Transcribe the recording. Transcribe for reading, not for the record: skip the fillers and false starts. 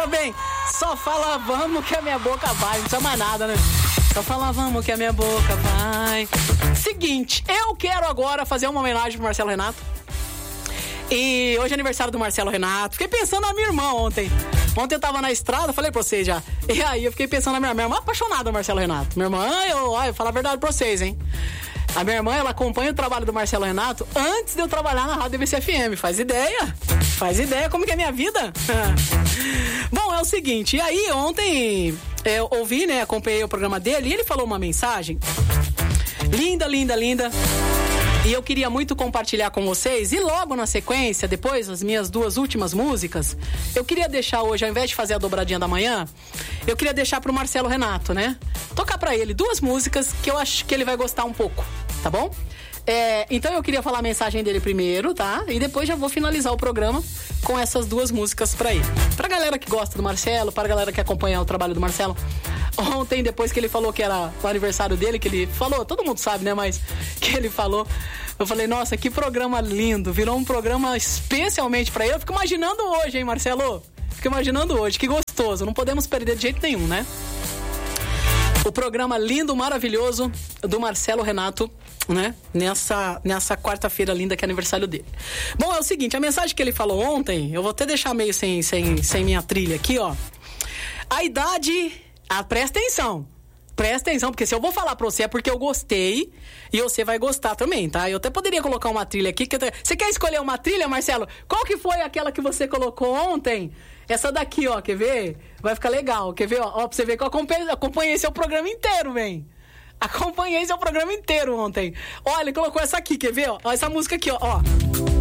Meu bem, só fala vamos que a minha boca vai, não precisa mais nada, né? Só fala vamos que a minha boca vai. Seguinte, eu quero agora fazer uma homenagem pro Marcelo Renato. E hoje é aniversário do Marcelo Renato. Fiquei pensando na minha irmã ontem. Ontem eu tava na estrada, falei pra vocês já. E aí eu fiquei pensando na minha irmã, apaixonada do Marcelo Renato. Minha irmã, eu vou falar a verdade pra vocês, hein? A minha irmã, ela acompanha o trabalho do Marcelo Renato antes de eu trabalhar na Rádio DBC-FM. Faz ideia? Faz ideia como que é a minha vida? Bom, é o seguinte, e aí ontem eu ouvi, né, acompanhei o programa dele e ele falou uma mensagem linda, linda, linda. E eu queria muito compartilhar com vocês. E logo na sequência, depois das minhas duas últimas músicas, eu queria deixar hoje, ao invés de fazer a dobradinha da manhã, eu queria deixar pro Marcelo Renato, né? Tocar pra ele duas músicas que eu acho que ele vai gostar um pouco, tá bom? Então eu queria falar a mensagem dele primeiro, tá? E depois já vou finalizar o programa com essas duas músicas pra ele. Pra galera que gosta do Marcelo, pra galera que acompanha o trabalho do Marcelo. Ontem, depois que ele falou que era o aniversário dele, que ele falou, todo mundo sabe, né? Mas que ele falou, eu falei, nossa, que programa lindo. Virou um programa especialmente pra ele. Eu fico imaginando hoje, hein, Marcelo? Fico imaginando hoje, que gostoso. Não podemos perder de jeito nenhum, né? O programa lindo, maravilhoso do Marcelo Renato, né? Nessa quarta-feira linda que é aniversário dele. Bom, é o seguinte, a mensagem que ele falou ontem, eu vou até deixar meio sem minha trilha aqui, ó. A idade... presta atenção, porque se eu vou falar pra você é porque eu gostei e você vai gostar também, tá? Eu até poderia colocar uma trilha aqui. Você quer escolher uma trilha, Marcelo? Qual que foi aquela que você colocou ontem? Essa daqui, ó, quer ver? Vai ficar legal, quer ver? Ó, pra você ver que eu acompanhei seu programa inteiro, bem. Acompanhei seu programa inteiro ontem. Olha, ele colocou essa aqui, quer ver? Ó, essa música aqui, ó.